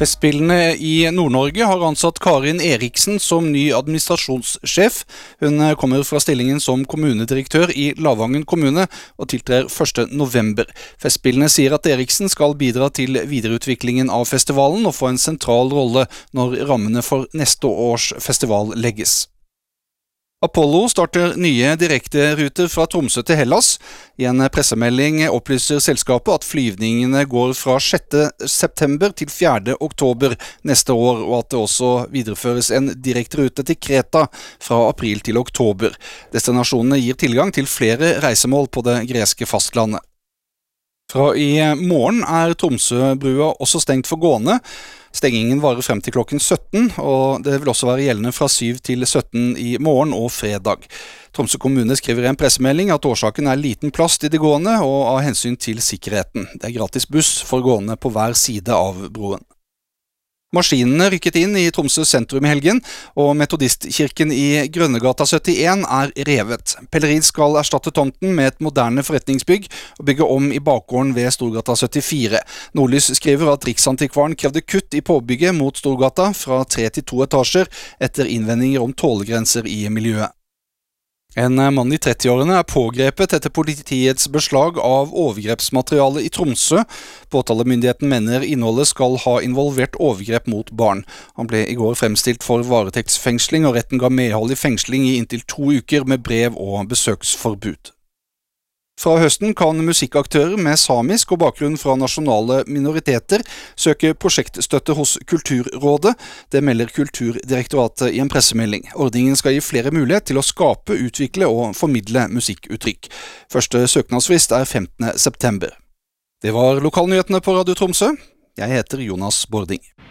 Festspillene i Nord-Norge har ansatt Karin Eriksen som ny administrasjonssjef. Hun kommer fra stillingen som kommunedirektør i Lavangen kommune og tiltrer 1. november. Festspillene sier at Eriksen skal bidra til videreutviklingen av festivalen og få en sentral rolle når rammene for neste års festival legges. Apollo starter nye direkteruter fra Tromsø til Hellas. I en pressemelding opplyser selskapet at flyvningene går fra 6. september til 4. oktober neste år, og at det også videreføres en direkterute til Kreta fra april til oktober. Destinasjonene gir tilgang til flere reisemål på det greske fastlandet. Fra i morgen Tromsøbrua også stengt for gående. Stengingen varer frem til klokken 17, og det vil også være gjeldende fra 7 til 17 i morgen og fredag. Tromsø kommune skriver i en pressemelding at årsaken liten plass til de gående og av hensyn til sikkerheten. Det gratis buss for gående på hver side av broen. Maskinene rykket inn i Tromsø sentrum i helgen, og Metodistkirken i Grønnegata 71 revet. Pellerin skal erstatte tomten med et moderne forretningsbygg og bygge om i bakgården ved Storgata 74. Nordlys skriver at Riksantikvaren krevde kutt i påbygget mot Storgata fra 3 til 2 etasjer etter innvendinger om tålegrenser i miljøet. En mann i 30-årene pågrepet etter politiets beslag av overgrepsmateriale i Tromsø. Påtalemyndigheten mener innholdet skal ha involvert overgrep mot barn. Han ble i går fremstilt for varetektsfengsling, og retten ga medhold i fengsling i inntil 2 uker med brev og besøksforbud. Fra høsten kan musikkaktører med samisk og bakgrunn fra nasjonale minoriteter søke prosjektstøtte hos Kulturrådet. Det melder Kulturdirektoratet i en pressemelding. Ordningen skal gi flere mulighet til å skape, utvikle og formidle musikkuttrykk. Første søknadsfrist 15. september. Det var lokalnyhetene på Radio Tromsø. Jeg heter Jonas Bording.